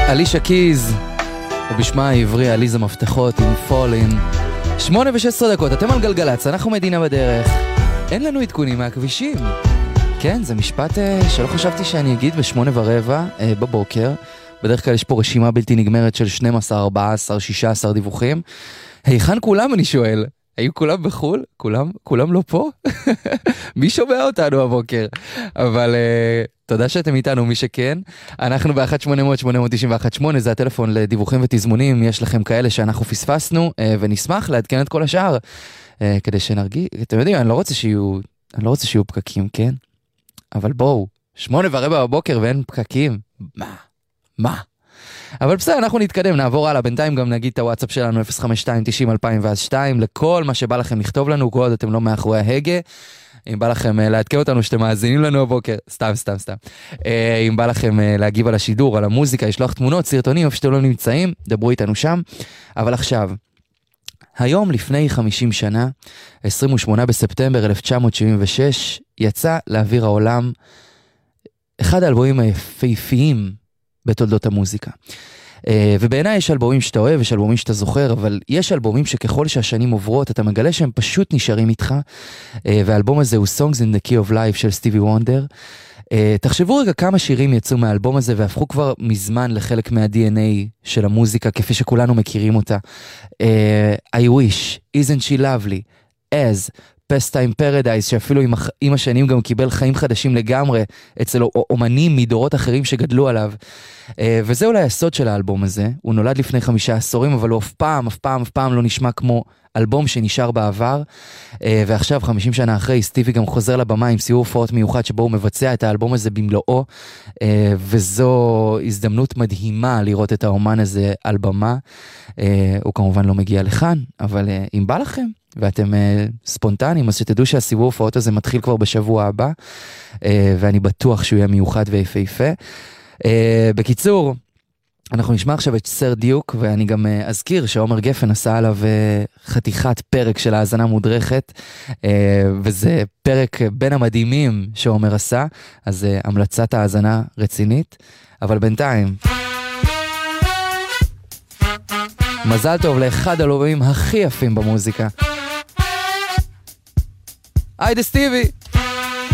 אלישה קיז, ובשמה העברי עליזה מפתחות עם פולין. 8:16, אתם על גלגלץ, אנחנו מדינה בדרך. אין לנו עדכונים מהכבישים. כן, זה משפט שלא חשבתי שאני אגיד ב8:15 בבוקר. בדרך כלל יש פה רשימה בלתי נגמרת של 12, 14, 16 דיווחים. היכן כולם, אני שואל? היו כולם בחול? כולם לא פה? מי שומע אותנו הבוקר? אבל תודה שאתם איתנו, מי שכן. אנחנו ב-1-800-891-8, זה הטלפון לדיווחים ותזמונים. יש לכם כאלה שאנחנו פספסנו, ונשמח לעדכן את כל השאר, כדי שנרגיש. אתם יודעים, אני לא רוצה שיהיו פקקים, כן? אבל בואו, 8:15 בבוקר ואין פקקים. מה? אבל בסדר, אנחנו נתקדם, נעבור הלאה. בינתיים גם נגיד את הוואטסאפ שלנו 052-90-2002 לכל מה שבא לכם לכתוב לנו, כל עוד אתם לא מאחורי ההגה. אם בא לכם לעדכן אותנו שאתם מאזינים לנו הבוקר, סתם. אם בא לכם להגיב על השידור, על המוזיקה, לשלוח תמונות, סרטונים, איפה שאתם לא נמצאים, דברו איתנו שם. אבל עכשיו, היום לפני 50 שנה, 28 בספטמבר 1976, יצא לאוויר העולם אחד האלבומים היפהפיים בתולדות המוזיקה. ובעיניי יש אלבומים שאתה אוהב, יש אלבומים שאתה זוכר, אבל יש אלבומים שככל שהשנים עוברות, אתה מגלה שהם פשוט נשארים איתך, והאלבום הזה הוא Songs in the Key of Life של סטיבי וונדר. תחשבו רגע כמה שירים יצאו מהאלבום הזה, והפכו כבר מזמן לחלק מה-DNA של המוזיקה, כפי שכולנו מכירים אותה. I Wish, Isn't She Lovely, As, Pastime Paradise, שאפילו עם השנים גם קיבל חיים חדשים לגמרי, אצל אומנים מדורות אחרים שגדלו עליו. וזה אולי הסוד של האלבום הזה. הוא נולד לפני 5 עשורים, אבל הוא אף פעם לא נשמע כמו אלבום שנשאר בעבר. ועכשיו, 50 שנה אחרי, סטיבי גם חוזר לבמה עם סיור הופעות מיוחד, שבו הוא מבצע את האלבום הזה במלואו. וזו הזדמנות מדהימה לראות את האומן הזה על במה. הוא כמובן לא מגיע לכאן, אבל אם בא לכם, ואתם ספונטניים, אז שתדעו שהסיבוב הופעות הזה מתחיל כבר בשבוע הבא, ואני בטוח שהוא יהיה מיוחד ויפהפה. בקיצור, אנחנו נשמע עכשיו את סר דיוק, ואני גם אזכיר שעומר גפן עשה עליו חתיכת פרק של האזנה מודרכת, וזה פרק בין המדהימים שעומר עשה, אז המלצת האזנה רצינית, אבל בינתיים מזל טוב לאחד האלבומים הכי יפים במוזיקה. היידה סטיבי.